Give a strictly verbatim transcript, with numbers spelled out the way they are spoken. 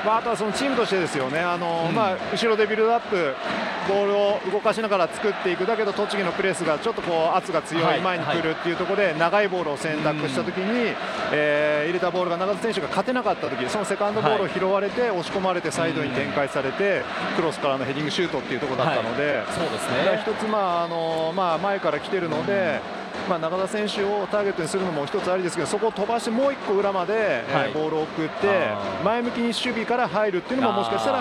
まあ、あとはそのチームとしてですよね、あの、 うん、 まあ、後ろでビルドアップ、ボールを動かしながら作っていく、だけど栃木のプレスがちょっとこう圧が強い、前に来るっていうところで、長いボールを選択したときに、えー、入れたボールが中田選手が勝てなかったとき、そのセカンドボールを拾われて、押し込まれて、サイドに展開されて、クロスからのヘディングシュートっていうところだったので、 そうですね、 一つ、まああのまあ、前から来てるので。まあ、中田選手をターゲットにするのも一つありですけど、そこを飛ばしてもういっこ裏まで、はい、えー、ボールを送って前向きに守備から入るっていうのももしかしたら